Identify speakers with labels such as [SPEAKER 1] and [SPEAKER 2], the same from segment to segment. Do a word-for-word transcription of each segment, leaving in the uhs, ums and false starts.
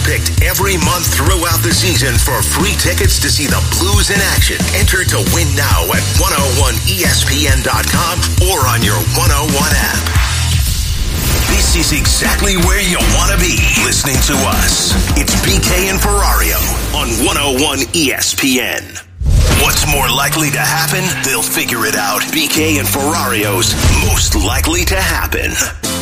[SPEAKER 1] picked every month throughout the season for free tickets to see the Blues in action. Enter to win now at one oh one E S P N dot com or on your one oh one app. This is exactly where you want to be listening to us. It's B K and Ferrario on one oh one E S P N. What's more likely to happen? They'll figure it out. B K and Ferrario's most likely to happen.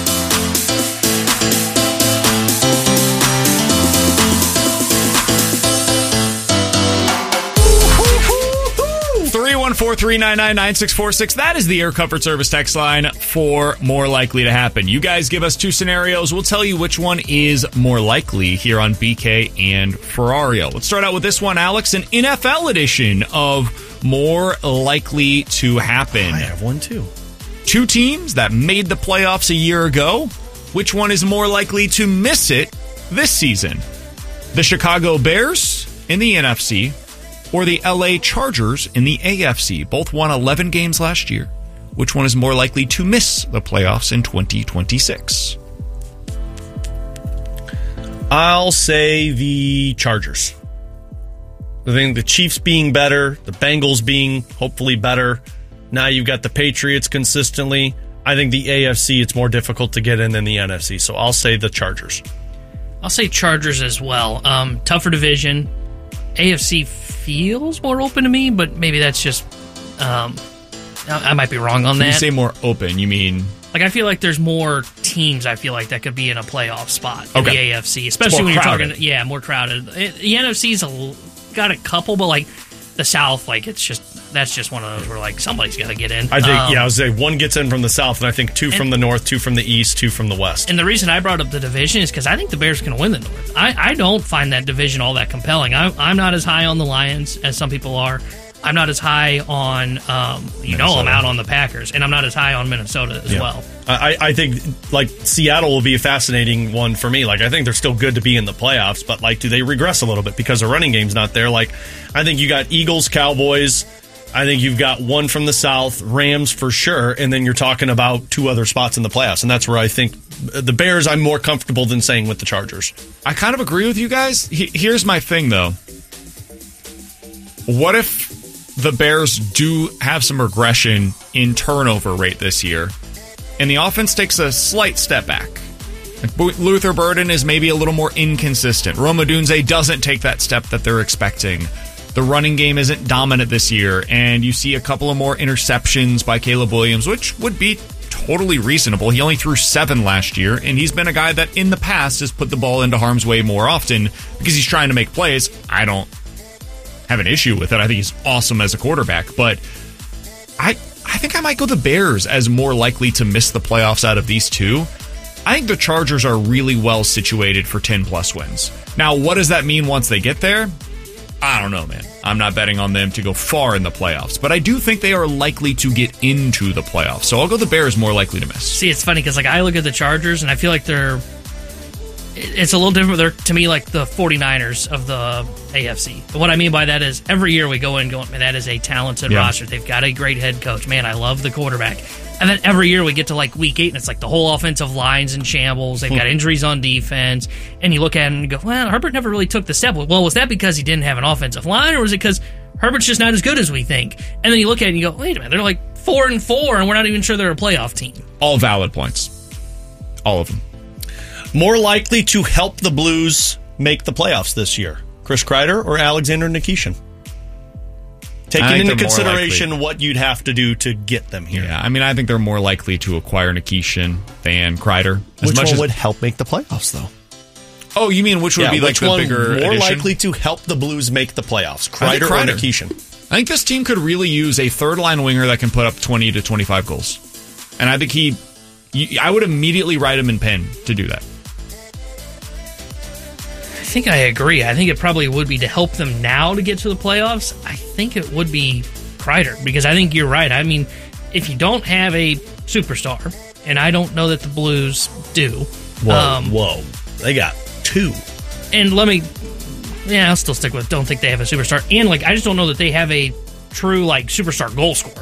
[SPEAKER 2] three one four, three nine nine, nine six four six. That is the Air Comfort Service text line for more likely to happen. You guys give us two scenarios. We'll tell you which one is more likely here on B K and Ferrario. Let's start out with this one, Alex, an N F L edition of more likely to happen.
[SPEAKER 3] I have one too.
[SPEAKER 2] Two teams that made the playoffs a year ago. Which one is more likely to miss it this season? The Chicago Bears in the N F C or the L A Chargers in the A F C. Both won eleven games last year. Which one is more likely to miss the playoffs in twenty twenty-six?
[SPEAKER 3] I'll say the Chargers. I think the Chiefs being better, the Bengals being hopefully better. Now you've got the Patriots consistently. I think the A F C, it's more difficult to get in than the N F C. So I'll say the Chargers.
[SPEAKER 4] I'll say Chargers as well. Um, tougher division. A F C feels more open to me, but maybe that's just um, I, I might be wrong on
[SPEAKER 2] When
[SPEAKER 4] that.
[SPEAKER 2] you say more open, you mean
[SPEAKER 4] like I feel like there's more teams. I feel like that could be in a playoff spot in
[SPEAKER 2] Okay.
[SPEAKER 4] the A F C, especially
[SPEAKER 2] more
[SPEAKER 4] when you're
[SPEAKER 2] crowded.
[SPEAKER 4] talking. Yeah, more crowded. It, the N F C's a, got a couple, but like the South, like it's just that's just one of those where like somebody's got to get in.
[SPEAKER 3] I think
[SPEAKER 4] Um,
[SPEAKER 3] yeah, I would say one gets in from the South, and I think two
[SPEAKER 4] and,
[SPEAKER 3] from the North, two from the East, two from the West.
[SPEAKER 4] And the reason I brought up the division is because I think the Bears can win the North. I, I don't find that division all that compelling. I, I'm not as high on the Lions as some people are. I'm not as high on, um, you know, I'm out on the Packers, and I'm not as high on Minnesota as
[SPEAKER 3] Yeah.
[SPEAKER 4] well.
[SPEAKER 3] I, I think like Seattle will be a fascinating one for me. Like I think they're still good to be in the playoffs, but like do they regress a little bit because the running game's not there? Like I think you got Eagles, Cowboys. I think you've got one from the South, Rams for sure, and then you're talking about two other spots in the playoffs, and that's where I think the Bears I'm more comfortable than saying with the Chargers.
[SPEAKER 2] I kind of agree with you guys. He- here's my thing, though. What if the Bears do have some regression in turnover rate this year, and the offense takes a slight step back? Like Luther Burden is maybe a little more inconsistent. Rome Odunze doesn't take that step that they're expecting. The running game isn't dominant this year, and you see a couple of more interceptions by Caleb Williams, which would be totally reasonable. He only threw seven last year, and he's been a guy that in the past has put the ball into harm's way more often because he's trying to make plays. I don't have an issue with it. I think he's awesome as a quarterback, but I I think I might go the Bears as more likely to miss the playoffs out of these two. I think the Chargers are really well situated for ten plus wins. Now, what does that mean once they get there? I don't know, man. I'm not betting on them to go far in the playoffs, but I do think they are likely to get into the playoffs. So I'll go the Bears more likely to miss.
[SPEAKER 4] See, it's funny because like I look at the Chargers and I feel like they're it's a little different. They're to me like the 49ers of the A F C. But what I mean by that is every year we go in going, man, that is a talented
[SPEAKER 2] Yeah.
[SPEAKER 4] roster. They've got a great head coach. Man, I love the quarterback. And then every year we get to like week eight and it's like the whole offensive line's in shambles. They've got injuries on defense. And you look at it and you go, well, Herbert never really took the step. Well, was that because he didn't have an offensive line, or was it because Herbert's just not as good as we think? And then you look at it and you go, wait a minute, they're like four and four and we're not even sure they're a playoff team.
[SPEAKER 2] All valid points. All of them.
[SPEAKER 3] More likely to help the Blues make the playoffs this year, Chris Kreider or Alexander Nikishin? Taking
[SPEAKER 2] think
[SPEAKER 3] into
[SPEAKER 2] they're more
[SPEAKER 3] consideration
[SPEAKER 2] likely.
[SPEAKER 3] what you'd have to do to get them here.
[SPEAKER 2] Yeah, I mean, I think they're more likely to acquire Nikishin than Kreider. As
[SPEAKER 3] Which
[SPEAKER 2] much
[SPEAKER 3] one
[SPEAKER 2] as,
[SPEAKER 3] would help make the playoffs, though?
[SPEAKER 2] Oh, you mean which would
[SPEAKER 3] Yeah,
[SPEAKER 2] be like
[SPEAKER 3] which
[SPEAKER 2] the
[SPEAKER 3] one
[SPEAKER 2] bigger
[SPEAKER 3] more
[SPEAKER 2] addition?
[SPEAKER 3] likely to help the Blues make the playoffs,
[SPEAKER 2] I think
[SPEAKER 3] Kreider, or
[SPEAKER 2] Kreider.
[SPEAKER 3] Nikishin?
[SPEAKER 2] I think this team could really use a third line winger that can put up twenty to twenty-five goals. And I think he, you- I would immediately write him in pen to do that.
[SPEAKER 4] I think I agree. I think it probably would be to help them now to get to the playoffs. I think it would be Kreider, because I think you're right. I mean, if you don't have a superstar, and I don't know that the Blues do.
[SPEAKER 3] Whoa,
[SPEAKER 4] um,
[SPEAKER 3] whoa. They got two.
[SPEAKER 4] And let me, yeah, I'll still stick with don't think they have a superstar. And, like, I just don't know that they have a true, like, superstar goal scorer.